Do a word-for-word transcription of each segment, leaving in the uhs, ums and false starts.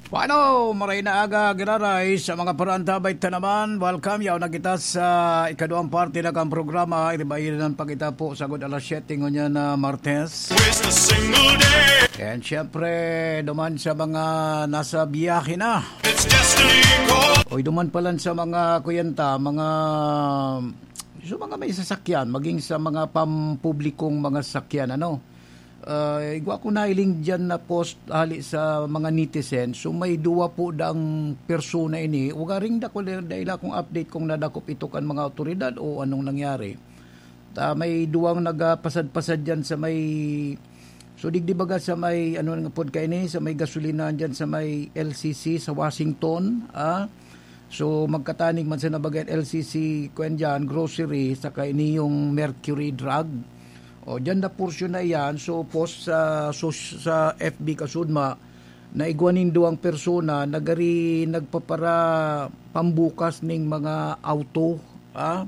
Paano, maray na aga, ginaray sa mga parantabay tanaman. Welcome, yaw na kita sa ikaduang parte na kang programa. Iribayin ng pagkita po sa good alas siyete ngayon na Martes. And syempre, duman sa mga nasa biyahe na. O duman pala sa mga kuyanta, mga so mga may sasakyan, maging sa mga pampublikong mga sasakyan, ano. Uh, igwa ko na iling dyan na post hali sa mga netizen. So may duwa po dang persona ini. Uga ring dako dahil akong update kung nadakop ito kan mga otoridad o anong nangyari. Ta may duwang nagapasad-pasad dyan sa may so digdibaga sa may ano nga pod kay ni sa may gasolina dyan sa may L C C sa Washington. Ah? So magkatanig man sa nabagan L C C kwen dyan, grocery sa kay ni yung Mercury drug. O, dyan na porsyon na yan. So, post sa, so, sa F B kasudma na igwanin duwang persona nagari nagpapara pambukas ning mga auto. Ah?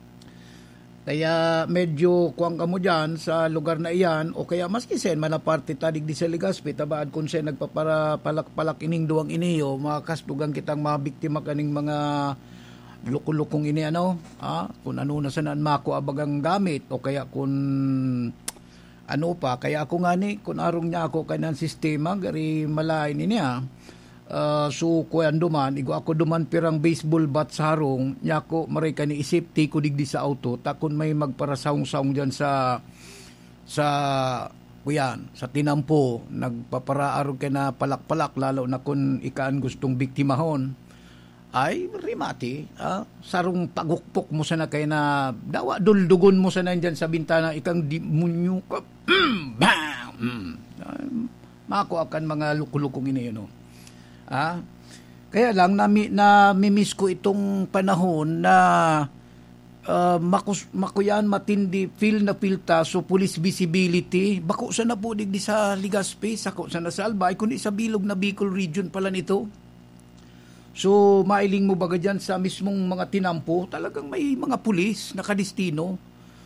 Kaya medyo kuwang kamo dyan sa lugar na iyan o kaya maski sen manaparte tadig di sa Legazpi tabaad kung sen nagpapara palak-palak ining duwang iniyo makakasdugang kitang mga biktima kaning mga lukulukong ini ano, ah, kung ano na sanaan mako abagang gamit o kaya kung ano pa, kaya ako nga ni, kung arong niya ako kanang sistema, gari malain niya, uh, so kuyan duman, igo ako duman pirang baseball bat sa harong, niya ako maray ka ni isip, ti ko digdi sa auto, takon may magparasawng-sawng dyan sa, sa, kuyan, sa tinampo, nagpaparaarog ka na palak-palak, lalo na kung ikaan gustong biktimahon, ay rimati, ah, sarong pagukpok mo sana kay na dawa duldugon mo sana dyan sa bintana ikang di munyo ka mm, bang mm. Ah, mako akan mga lukulukong ini yun, no? Ah, kaya lang nami na mimiss ko itong panahon na uh, makus, makuyan matindi feel na filta so police visibility bako sana po digdi sa Legazpi sako sana sa Albay kundi sa bilog na Bicol region pala nito. So, mailing mo baga dyan sa mismong mga tinampo, talagang may mga pulis na kadistino.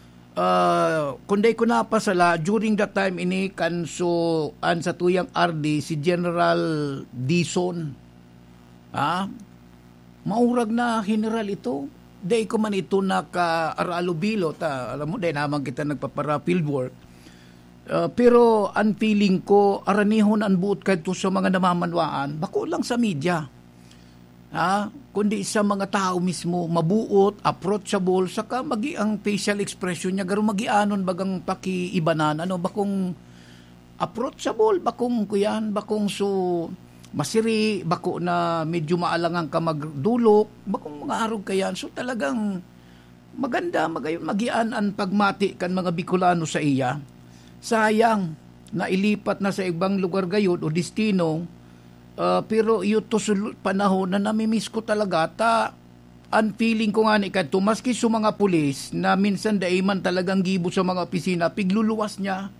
Uh, kunday ko napasala, during that time ini kanso an sa tuyang R D, si General Dizon. Ah, maurag na general ito. Day ko man ito naka-aralubilo. Ta, alam mo, day naman kita nagpapara fieldwork. Uh, pero ang feeling ko, aranihon ang buot kadto sa mga namamanwaan, bako lang sa media. Ah, kundi sa mga tao mismo mabuot, approachable, saka magi ang facial expression niya garo magianon bagang pakiibanan ano bakong approachable bakong kuyan bakong so masiri bako na medyo maalangan ka magdulok bakong mga arog kayan so talagang maganda magayon magian ang pagmati kan mga Bicolano sa iya. Sayang na ilipat na sa ibang lugar gayon o destino. Uh, pero yun to panahon na namimiss ko talaga ta ang feeling ko nga ni kadto maski sa mga pulis na minsan daiman talagang gibo sa mga opisina pigluluwas niya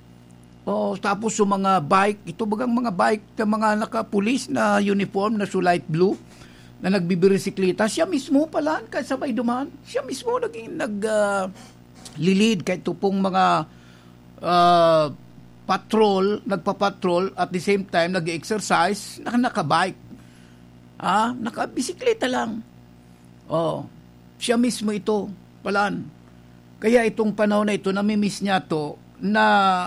o tapos sa mga bike ito bagang mga bike na mga nakapulis na uniform na so light blue na nagbibirisikleta siya mismo pala kasabay duman siya mismo naging nag uh, lilid kahit pong mga uh, patrol, nagpa-patrol at the same time nag-exercise, naka-bike. Ah, naka-bisikleta lang. Oh, siya mismo ito, palan. Kaya itong panahon na ito, namimiss niya to na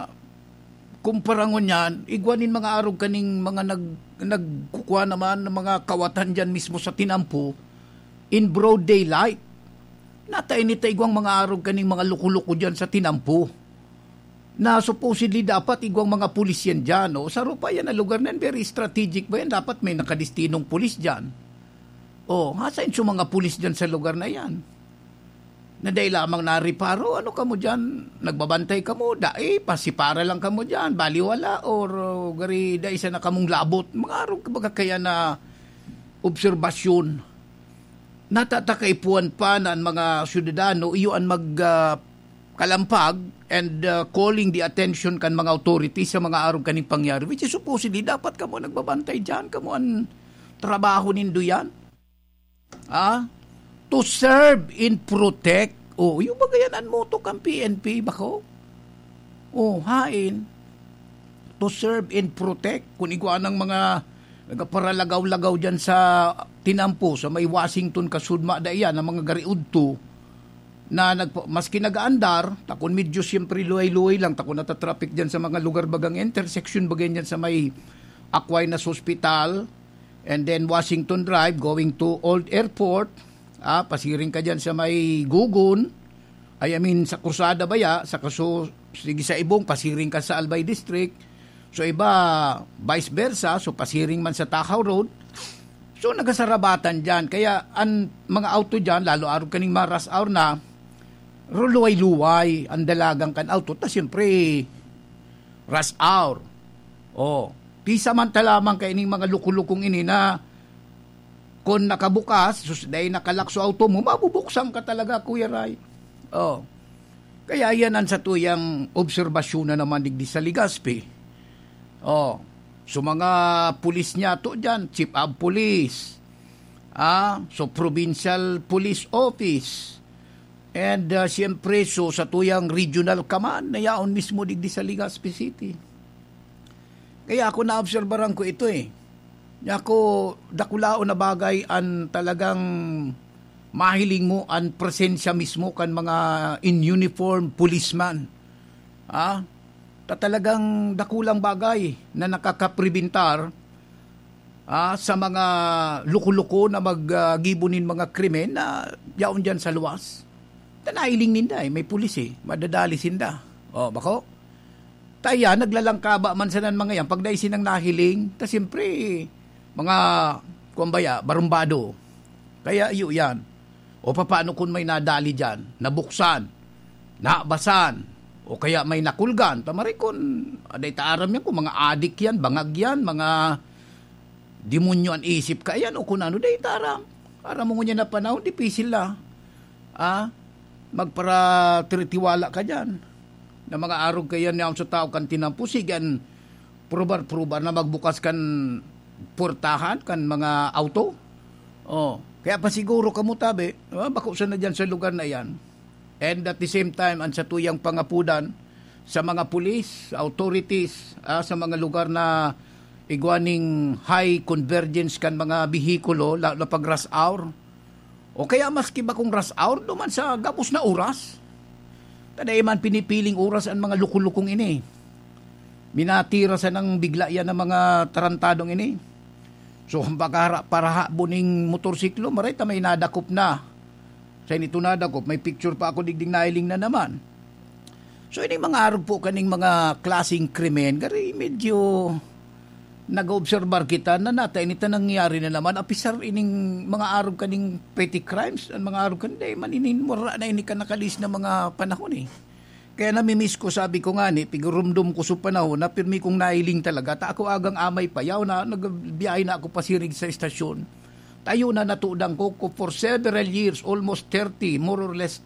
kumparangon niyan, igwanin mga arog kaning mga nag, nagkukuha naman ng mga kawatan dyan mismo sa tinampo in broad daylight. Natainita igwang mga arog kaning mga lukuluko dyan sa tinampo. Na supposedly dapat igwang mga pulis yan dyan. O, sa rupa yan na lugar na yan, very strategic ba yan? Dapat may nakadistinong pulis dyan. O, hasain so mga pulis dyan sa lugar na yan? Na dahil lamang nariparo, ano ka mo dyan? Nagbabantay ka mo? Dai, pasipara lang ka mo dyan? Baliwala? Or uh, gari, dai isa na kamong labot? Mga araw ka baga kaya na obserbasyon. Natatakaipuan pa na ang mga syudadano, iyo ang mag... Uh, kalampag and uh, calling the attention kan mga authorities sa mga araw kaning pangyari which is supposedly dapat kamo nagbabantay dyan kamo ang trabaho nindo yan ah to serve and protect oh yung bagayan mo to kang P N P bako oh hain to serve and protect kung iguan ng mga nagaparalagaw-lagaw dyan sa tinampo, sa may Washington kasudma da iyan, ang mga gariudto, na nagpo, maski nag-aandar, takon medyo siyempre luway-luway lang, takon natatraffic dyan sa mga lugar bagang intersection, bagay dyan sa may Aquinas Hospital, and then Washington Drive, going to Old Airport, ah, pasiring ka dyan sa may Gugun, I mean sa Cruzada Baya, sa kaso, sige sa Ibong, pasiring ka sa Albay District, so iba, vice versa, so pasiring man sa Takaw Road, so nagasarabatan dyan, kaya ang mga auto dyan, lalo araw kaning maras hour na, luway-luway ang dalagang kan auto, ta siyempre, rush hour, o, di samantala lamang kaining mga lukulukong ini na kung nakabukas, sus, dahil nakalakso auto mo, mabubuksan ka talaga, Kuya Ray. Oh. Kaya yan ang sa tuyang obserbasyon na naman digdi sa Legazpi. Oh. So mga pulis niya to dyan, Chief of Police, ah, so Provincial Police Office, and uh, siyempre so sa tuyang Regional Command na yaon mismo digdi sa Legazpi City. Kaya ako na-obserbaran ko ito eh. Ako, dakulao na bagay ang talagang mahiling mo ang presensya mismo kan mga in uniform policeman. Ah, ta talagang dakulang bagay na nakakaprebentar ah, sa mga luko-luko na maggibunin uh, mga krimen na yaon dyan sa luwas. Tanailing ninda eh, may pulis eh, madadali sinda. O, bako? Taya, naglalangkaba man sanan mga yan, pag naisin ang nahiling, ta siyempre, mga, kumbaya, barumbado. Kaya iyo yan. O paano kung may nadali dyan, nabuksan, nabasan, o kaya may nakulgan, tamari kung, aday taaram yan, kung mga adik yan, bangag yan, mga demonyo ang isip ka yan, o kung ano, day taaram. Aram mo niya na panahon, dipisil la. Ah, magpara tiritiwala ka dyan. Na mga arog kayan niya sa tao kan tinampusigan, probar-probar na magbukas kan portahan kan mga auto. Oh, kaya pa siguro kamo tabi, oh, bako sa na dyan sa lugar na yan. And at the same time, ang sa tuyang pangapudan sa mga pulis, authorities, ah, sa mga lugar na igwaning high convergence kan mga bihikulo, lalo na pag rush hour. O kaya maski ba kung rush hour, duman sa gapos na oras, taday man pinipiling oras ang mga lukulukong ini. Minatira sa nang bigla yan ng mga tarantadong ini. So, baka para buning motorsiklo, marita may nadakop na. Sa inito nadakop, may picture pa ako digding nailing na naman. So, ini mga araw po kaning mga klaseng krimen, gari medyo nag-obserbar kita na nata inita nangyari na naman. Apisar ining mga araw kaning petty crimes, ang mga araw kaning maninin mura na ini ka nakalis na mga panahon eh. Kaya namimiss ko, sabi ko nga ni, pigurumdum ko sa panahon na pirmi kong nailing talaga. Ta ako agang amay pa, yaw na, nagbiyahe na ako pasirig sa estasyon. Tayo na natudang ko, ko for several years, almost thirty, more or less